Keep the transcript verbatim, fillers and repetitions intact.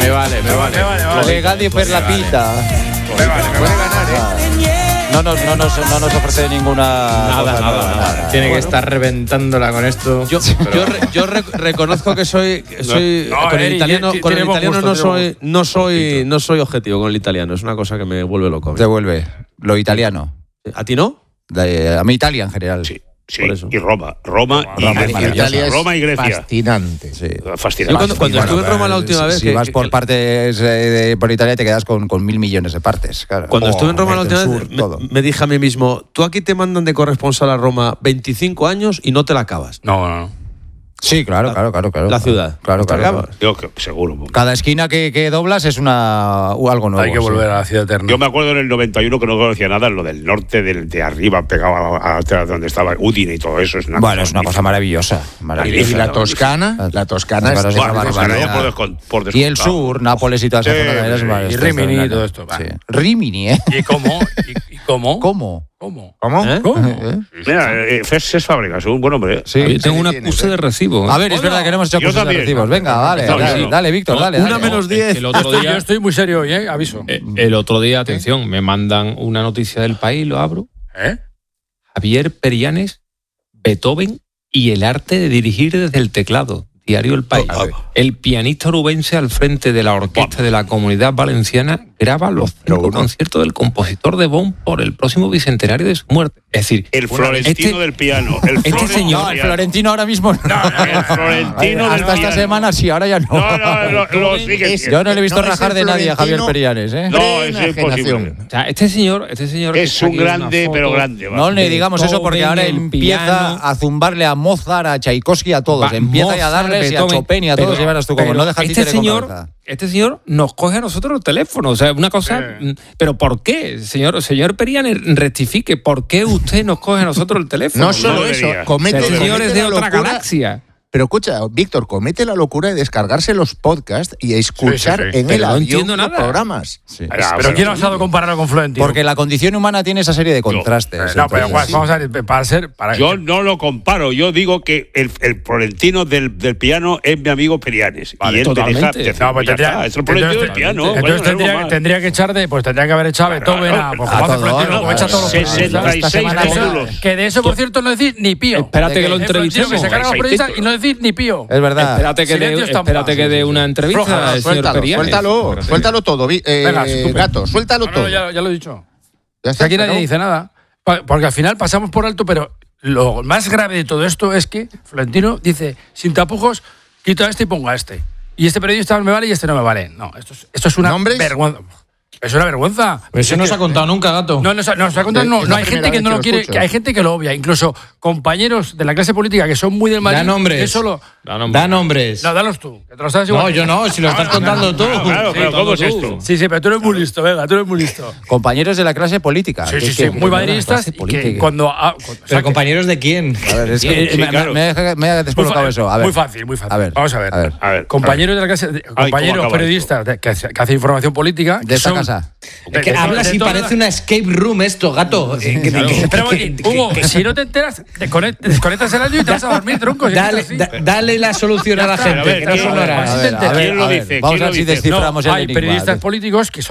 Me vale, me vale. Me vale, me vale. Legadi per la pita. Me vale, me Puede vale. ganar, ¿eh? No nos, no, nos, no nos ofrece ninguna. Nada, cosa, nada, nada. Tiene que estar reventándola con esto. Yo, yo, re, yo re, reconozco que soy, soy No, con el Eri, italiano, tiene con el buen italiano gusto, no tiene buen soy, no soy, no soy objetivo con el italiano. Es una cosa que me vuelve loco. Devuelve. Lo italiano. ¿A ti no? De, a mí Italia en general. Sí, sí. Por eso. Y Roma. Roma, Roma y es Grecia. maravillosa. Roma y Grecia. Fascinante. Sí. Fascinante. Yo cuando, cuando estuve en Roma la última si, vez. Si que, vas que- por que- partes eh, de, por Italia te quedas con, con mil millones de partes. Claro. Cuando Oh, estuve en Roma la norte, última sur, vez, me, todo. me dije a mí mismo: tú aquí te mandan de corresponsal a Roma veinticinco años y no te la acabas. No, no, no. Sí, claro, claro, claro, claro. La ciudad. Claro, ¿No te claro. acabas? Yo que- seguro. Cada esquina que, que doblas es una algo nuevo. Hay que sí. volver a la ciudad eterna. Yo me acuerdo en el noventa y uno que no conocía nada, lo del norte, del, de arriba, pegado a, a- a donde estaba Udine y todo eso. Es una Bueno, es una cosa maravillosa. Y maravillosa. la Toscana, la Toscana Claro, es sí, Bueno, una pues, barbaridad. ya por descon- por Y el descontado. sur, Nápoles y toda esa Sí, zona también es sí. una- Y es Rimini y extraordinaria. todo esto, va. Sí. Rimini, ¿eh? ¿Y cómo? ¿Y, y cómo? ¿Cómo? ¿Cómo? ¿Cómo? ¿Eh? ¿Cómo? ¿Eh? Mira, eh, Cés Fábregas, un buen hombre. ¿eh? Sí. Yo tengo un sí, tienes, acuse ¿eh? de recibo. A ver, es verdad que no hemos hecho Yo cursos de también. recibos. Venga, vale, No, dale, yo no. dale, Víctor, dale. Una dale. menos diez. El otro Estoy- yo día, estoy muy serio hoy, ¿eh? Aviso. eh, el otro día, atención, me mandan una noticia del País, lo abro. ¿Eh? Javier Perianes, Beethoven y el arte de dirigir desde el teclado. Diario El País. A ver. El pianista orubense al frente de la orquesta de la Comunidad Valenciana graba los cinco conciertos del compositor de Bonn por el próximo bicentenario de su muerte. Es decir, El florentino este- del piano. El este florentino señor- No, del el piano. Florentino ahora mismo no. El florentino del Hasta esta piano. semana sí, ahora ya no. No, no, lo, lo sigue Es- siendo. Yo no le he visto No, es rajar el de nadie a Javier Florentino. Perianes, ¿eh? No, es Pre-enajenación. imposible. o sea, este señor, este señor que Es está un aquí en una grande, foto, pero grande. va. No le digamos eso porque Beethoven, ahora el empieza piano. a zumbarle a Mozart, a Tchaikovsky, a todos. Va, empieza ya a Mozart, darles y a Beethoven, Chopin y a todos. pero- Y verás tú como pero no deja este títere con señor, cabeza. este señor nos coge a nosotros el teléfono. O sea, una cosa. Sí. mm, ¿Pero por qué? Señor, señor Perianes, rectifique. ¿Por qué usted nos coge a nosotros el teléfono? No solo No eso, debería. comete, Este señor comete es de la otra locura. galaxia. Pero escucha, Víctor, comete la locura de descargarse los podcasts y escuchar Sí, sí, sí. en Pero el no avión entiendo los nada. programas. Sí. Ah, Pero bueno. ¿quién ha osado compararlo con Florentino? Porque la condición humana tiene esa serie de contrastes. Eh, No, pero entonces, vamos a ver, para ser. Para Yo no lo comparo, yo digo que el, el florentino del, del piano es mi amigo Perianes. Vale, y él totalmente. te deja. te- No, pues ya tendría, está, es el florentino entonces, del piano. entonces coño, no es tendría, normal. tendría que echar de, pues tendría que haber echado a Beethoven a, pues, a como hace todo, Florentino, no, como echa todos los sesenta y periodistas. seis Esta semana- módulos. Que de eso, por cierto, no decís ni pío. Espérate que lo Eh, Florentino entrevistemos. que se carga a los periodistas y no decís ni pío. Es verdad. Espérate que dé, Silencio está espérate mal. que dé una entrevista Floja, al señor Suéltalo, Perianes. suéltalo, suéltalo todo. Vi- eh, Venga, estupendo. Gato, suéltalo No, todo. no, ya, ya lo he dicho. Ya está, Aquí nadie pero- dice nada. Pa- Porque al final pasamos por alto, pero lo más grave de todo esto es que Florentino dice, sin tapujos, quito a este y pongo a este. Y este periodista me vale y este no me vale. No, esto es, esto es una ¿Nombres? vergüenza. Es una vergüenza. Pero eso no se ha contado nunca, gato. No, no, no, no, se ha contado, no, Es no, la hay primera gente que vez no que lo lo quiere, escucho. que hay gente que lo obvia, incluso compañeros de la clase política que son muy del Madrid. Da nombres. Que solo, Da nombres. Da nombres. no, dalos tú, que te lo sabes igual. No, yo no, si lo estás contando tú. Claro, claro, pero ¿cómo es tú. esto? Sí, sí, pero tú eres muy listo, venga, tú eres muy listo. Compañeros de la clase política. Sí, que- sí, sí, que- muy que- madridistas clase y que política. cuando... ah, cuando- o sea, Pero que- compañeros de quién. A ver, es que Sí, me, claro. me, me, me ha descolocado Muy fa- eso. A ver. Muy fácil, muy fácil. A ver, Vamos a ver. a ver. A ver, Compañeros de la clase, de- compañeros acaba periodistas de- que, hace- que hacen información política. De que esta son- casa. de- Es que de- hablas de y todas parece las- una escape room esto, gato. Eh, que- que- Espera un que- momentín, que- Hugo, que- si no te enteras, desconect- desconectas el audio y te vas a dormir, tronco. si Dale, es así. da- dale la solución a la Ya está. gente, A ver, que no ¿quién- sonará. a ver, A ver, a ver, ¿Quién lo a ver, dice? Vamos ¿Quién a lo ver si dice? desciframos No, el hay enigma. periodistas políticos que son